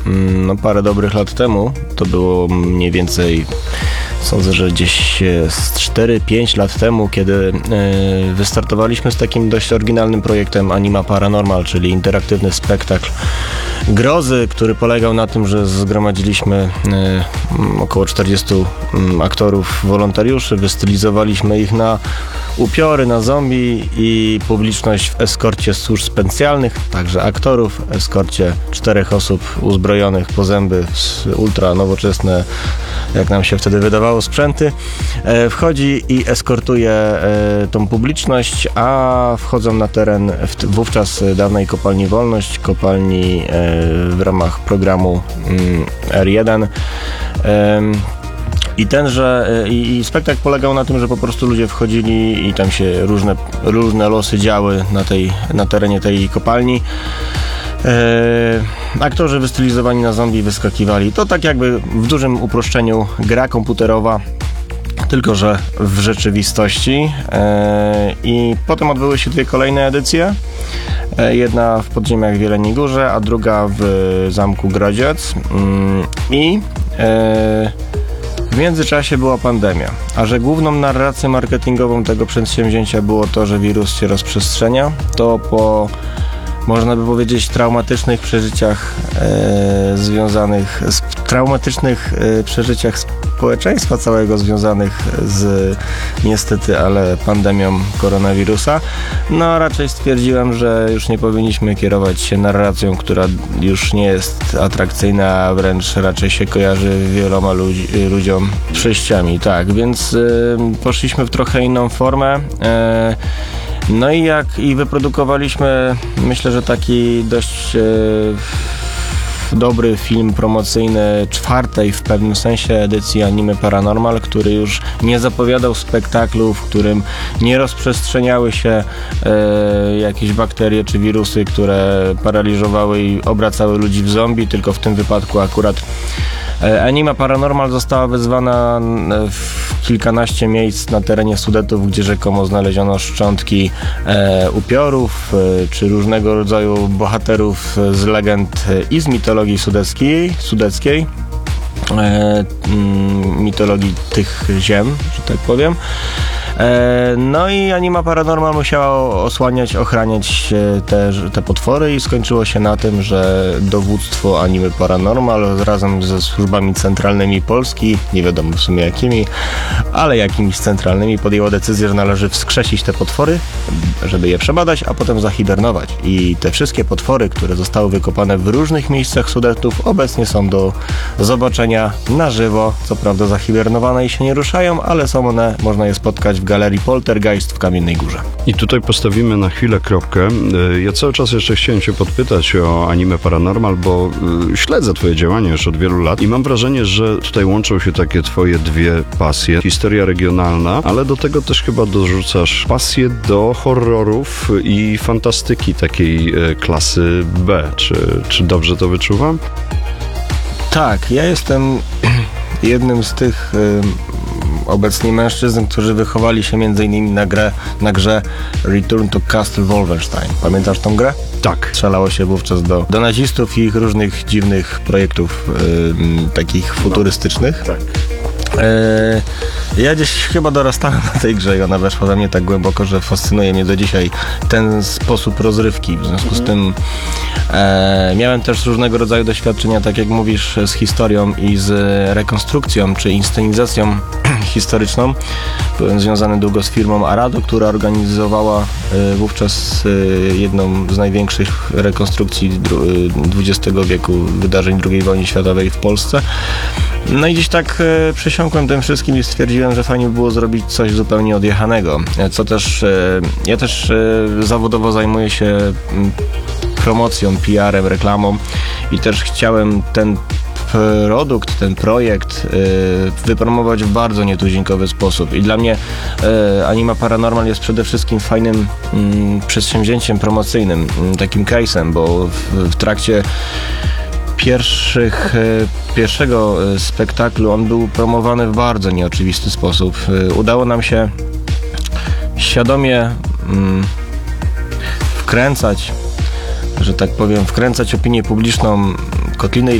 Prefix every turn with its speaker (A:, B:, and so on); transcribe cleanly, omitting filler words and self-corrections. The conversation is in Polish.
A: parę dobrych lat temu. To było mniej więcej, sądzę, że gdzieś z 4-5 lat temu, kiedy wystartowaliśmy z takim dość oryginalnym projektem Anima Paranormal, czyli interaktywny spektakl grozy, który polegał na tym, że zgromadziliśmy około 40 aktorów, wolontariuszy, wystylizowaliśmy ich na upiory, na zombie i publiczność w eskorcie służb specjalnych, także aktorów, eskorcie 4 osób uzbrojonych po zęby z ultra nowoczesne, jak nam się wtedy wydawało, sprzęty, wchodzi i eskortuje tą publiczność, a wchodzą na teren wówczas dawnej kopalni Wolność, kopalni w ramach programu R1. I spektakl polegał na tym, że po prostu ludzie wchodzili i tam się różne losy działy na terenie tej kopalni. Aktorzy wystylizowani na zombie wyskakiwali. To tak jakby w dużym uproszczeniu gra komputerowa, tylko że w rzeczywistości. I potem odbyły się 2 kolejne edycje. Jedna w podziemiach w Jeleniej Górze, a druga w Zamku Grodziec. W międzyczasie była pandemia, a że główną narracją marketingową tego przedsięwzięcia było to, że wirus się rozprzestrzenia, to po, można by powiedzieć, traumatycznych przeżyciach przeżyciach społeczeństwa całego związanych z niestety, ale pandemią koronawirusa, raczej stwierdziłem, że już nie powinniśmy kierować się narracją, która już nie jest atrakcyjna, a wręcz raczej się kojarzy wieloma ludziom przejściami. Tak, więc poszliśmy w trochę inną formę. I wyprodukowaliśmy, myślę, że taki dość dobry film promocyjny 4. w pewnym sensie edycji Animy Paranormal, który już nie zapowiadał spektaklu, w którym nie rozprzestrzeniały się jakieś bakterie czy wirusy, które paraliżowały i obracały ludzi w zombie, tylko w tym wypadku akurat Anima Paranormal została wezwana w kilkanaście miejsc na terenie Sudetów, gdzie rzekomo znaleziono szczątki upiorów czy różnego rodzaju bohaterów z legend i z mitologii sudeckiej, mitologii tych ziem, że tak powiem. I Anima Paranormal musiała ochraniać te potwory i skończyło się na tym, że dowództwo Animy Paranormal razem ze służbami centralnymi Polski, nie wiadomo w sumie jakimi, ale jakimiś centralnymi, podjęło decyzję, że należy wskrzesić te potwory, żeby je przebadać, a potem zahibernować. I te wszystkie potwory, które zostały wykopane w różnych miejscach Sudetów, obecnie są do zobaczenia na żywo. Co prawda zahibernowane i się nie ruszają, ale są one, można je spotkać w Galerii Poltergeist w Kamiennej Górze.
B: I tutaj postawimy na chwilę kropkę. Ja cały czas jeszcze chciałem Cię podpytać o Anime Paranormal, bo śledzę Twoje działania już od wielu lat i mam wrażenie, że tutaj łączą się takie Twoje 2 pasje. Historia regionalna, ale do tego też chyba dorzucasz pasję do horrorów i fantastyki takiej klasy B. Czy dobrze to wyczuwam?
A: Tak, ja jestem jednym z tych obecnie mężczyzn, którzy wychowali się m.in. na grze Return to Castle Wolfenstein. Pamiętasz tą grę?
B: Tak.
A: Strzelało się wówczas do nazistów i ich różnych dziwnych projektów takich futurystycznych.
B: Tak.
A: Ja gdzieś chyba dorastałem na tej grze i ona weszła we mnie tak głęboko, że fascynuje mnie do dzisiaj ten sposób rozrywki. W związku z tym miałem też różnego rodzaju doświadczenia, tak jak mówisz, z historią i z rekonstrukcją czy inscenizacją historyczną. Byłem związany długo z firmą Arado, która organizowała wówczas jedną z największych rekonstrukcji XX wieku wydarzeń II wojny światowej w Polsce. I gdzieś tak przesiąkłem tym wszystkim i stwierdziłem, że fajnie by było zrobić coś zupełnie odjechanego. Ja też zawodowo zajmuję się promocją, PR-em, reklamą i też chciałem ten projekt wypromować w bardzo nietuzinkowy sposób. I dla mnie Anima Paranormal jest przede wszystkim fajnym przedsięwzięciem promocyjnym, takim case'em, bo w trakcie pierwszego spektaklu on był promowany w bardzo nieoczywisty sposób. Udało nam się świadomie wkręcać opinię publiczną Kotliny